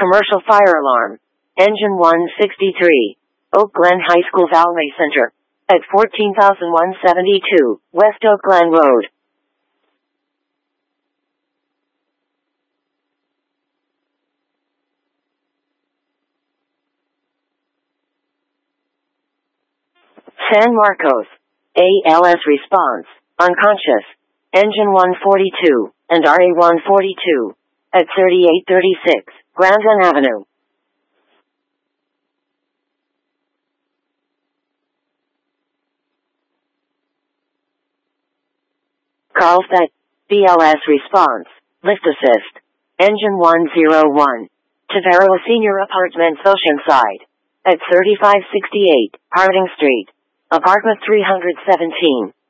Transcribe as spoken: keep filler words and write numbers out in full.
Commercial fire alarm. Engine one sixty-three. Oak Glen High School Valet Center. At fourteen thousand one hundred seventy-two, West Oak Glen Road. San Marcos. A L S response. Unconscious. Engine one forty-two, and R A one forty-two. At thirty-eight thirty-six, Grandin Avenue. Carlsbad. B L S response. Lift assist. Engine one oh one. Tavero Senior Apartments Oceanside. At thirty-five sixty-eight, Harding Street. Apartment three seventeen.